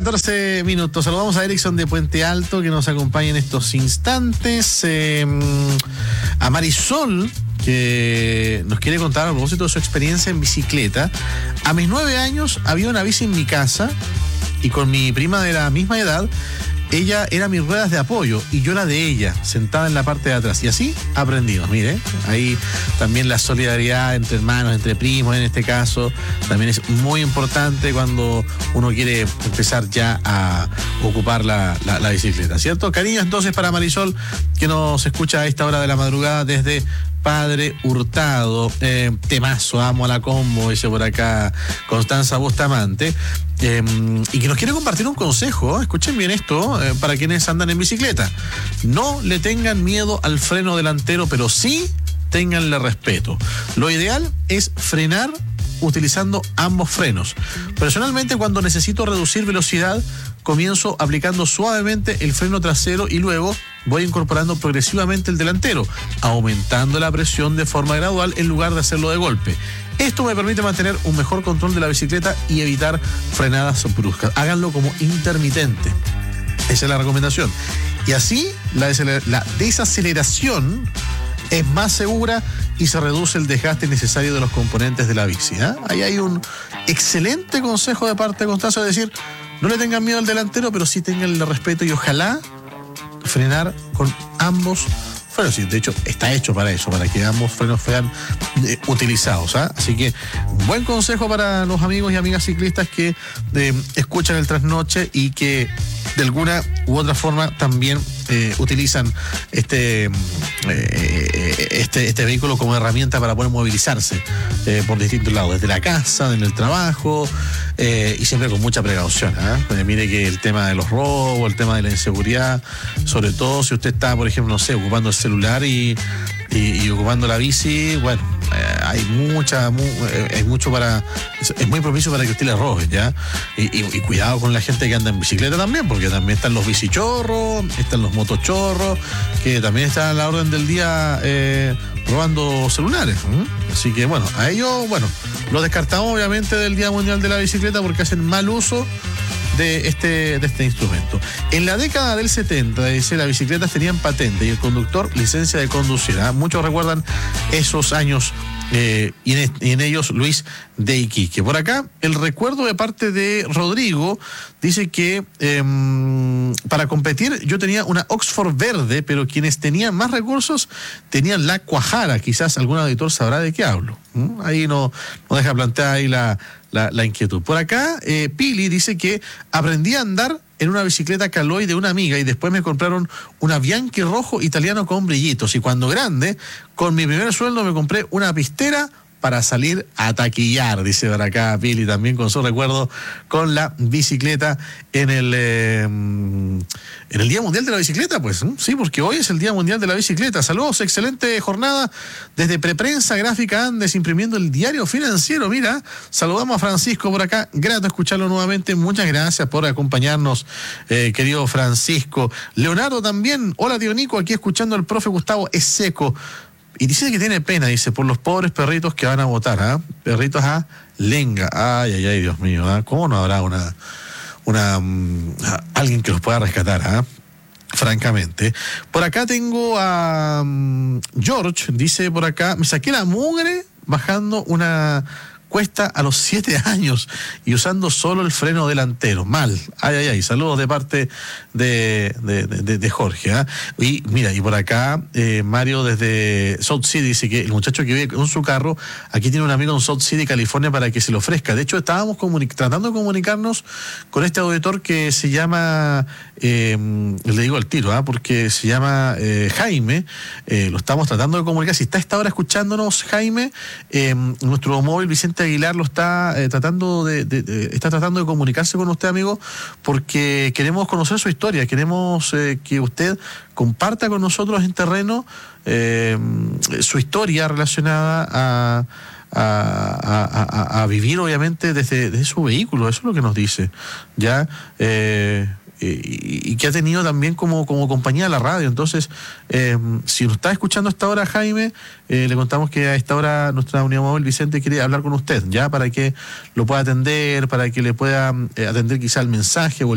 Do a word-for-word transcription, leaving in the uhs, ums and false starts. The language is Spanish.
catorce minutos. Saludamos a Erickson de Puente Alto, que nos acompaña en estos instantes. Eh, a Marisol, que nos quiere contar a propósito de su experiencia en bicicleta. A mis nueve años había una bici en mi casa y con mi prima de la misma edad, ella era mis ruedas de apoyo y yo la de ella, sentada en la parte de atrás. Y así aprendimos, mire. Ahí también la solidaridad entre hermanos, entre primos en este caso, también es muy importante cuando uno quiere empezar ya a ocupar la, la, la bicicleta, ¿cierto? Cariño entonces para Marisol, que nos escucha a esta hora de la madrugada desde Padre Hurtado. Eh, temazo, amo a la combo, dice por acá Constanza Bustamante. Eh, y que nos quiere compartir un consejo, escuchen bien esto, eh, para quienes andan en bicicleta. No le tengan miedo al freno delantero, pero sí ténganle respeto. Lo ideal es frenar utilizando ambos frenos. Personalmente, cuando necesito reducir velocidad, comienzo aplicando suavemente el freno trasero y luego voy incorporando progresivamente el delantero, aumentando la presión de forma gradual en lugar de hacerlo de golpe. Esto me permite mantener un mejor control de la bicicleta y evitar frenadas bruscas. Háganlo como intermitente. Esa es la recomendación. Y así la, la desaceleración es más segura y se reduce el desgaste necesario de los componentes de la bici, ¿eh? Ahí hay un excelente consejo de parte de Constanza, de decir, no le tengan miedo al delantero, pero sí tengan el respeto y ojalá frenar con ambos frenos. Sí, de hecho, está hecho para eso, para que ambos frenos sean eh, utilizados, ¿eh? Así que, buen consejo para los amigos y amigas ciclistas que eh, escuchan el trasnoche y que de alguna u otra forma también eh, utilizan este, eh, este este vehículo como herramienta para poder movilizarse eh, por distintos lados, desde la casa, en el trabajo, eh, y siempre con mucha precaución, ¿eh? Pues mire que el tema de los robos, el tema de la inseguridad, sobre todo si usted está, por ejemplo, no sé, ocupando el celular y, y, y ocupando la bici, bueno, eh, hay mucha, mu, eh, hay mucho para, es, es muy propicio para que usted le robe, ¿ya? Y, y, y cuidado con la gente que anda en bicicleta también, porque también están los bicichorros, están los motochorros, que también están a la orden del día eh, robando celulares. ¿eh? Así que bueno, a ellos, bueno, lo descartamos obviamente del Día Mundial de la Bicicleta porque hacen mal uso de este, de este instrumento. En la década del setenta, dice, las bicicletas tenían patente y el conductor licencia de conducir. ¿eh? Muchos recuerdan esos años eh, y, en, y en ellos Luis de Iquique. Por acá, el recuerdo de parte de Rodrigo dice que eh, para competir yo tenía una Oxford verde, pero quienes tenían más recursos tenían la Cuajara. Quizás algún auditor sabrá de qué hablo. ¿Mm? Ahí no, no deja plantear ahí la, la, la inquietud. Por acá, eh, Pili dice que aprendí a andar en una bicicleta Caloi de una amiga y después me compraron una Bianchi rojo italiano con brillitos. Y cuando grande, con mi primer sueldo me compré una pistera para salir a taquillar, dice por acá Pili, también con su recuerdo con la bicicleta en el eh, en el Día Mundial de la Bicicleta, pues, ¿eh? Sí, porque hoy es el Día Mundial de la Bicicleta. Saludos, excelente jornada desde Preprensa Gráfica Andes, imprimiendo el diario financiero. Mira, saludamos a Francisco por acá, grato escucharlo nuevamente, muchas gracias por acompañarnos, eh, querido Francisco. Leonardo también, hola tío Nico, aquí escuchando al profe Gustavo Eseco. Y dice que tiene pena, dice, por los pobres perritos que van a votar, ¿ah? ¿eh? Perritos a lenga. Ay, ay, ay, Dios mío, ¿eh? ¿Cómo no habrá una, una um, alguien que los pueda rescatar, ¿ah? ¿eh? Francamente. Por acá tengo a um, George, dice por acá, me saqué la mugre bajando una cuesta a los siete años y usando solo el freno delantero. Mal. Ay, ay, ay. Saludos de parte de, de, de, de Jorge. ¿eh? Y mira, y por acá, eh, Mario desde South City dice que el muchacho que vive con su carro, aquí tiene un amigo en South City, California, para que se lo ofrezca. De hecho, estábamos comuni- tratando de comunicarnos con este auditor que se llama, eh, le digo al tiro, ¿eh? porque se llama eh, Jaime. Eh, lo estamos tratando de comunicar. Si está a esta hora escuchándonos, Jaime, eh, nuestro móvil Vicente Aguilar lo está eh, tratando de, de, de está tratando de comunicarse con usted, amigo, porque queremos conocer su historia, queremos eh, que usted comparta con nosotros en terreno eh, su historia relacionada a A, a, a, a vivir obviamente desde, desde su vehículo. Eso es lo que nos dice ya eh, y, y que ha tenido también como, como compañía la radio. Entonces, eh, si nos está escuchando a esta hora, Jaime, eh, le contamos que a esta hora nuestra unidad móvil Vicente quiere hablar con usted, ya para que lo pueda atender, para que le pueda eh, atender quizá el mensaje o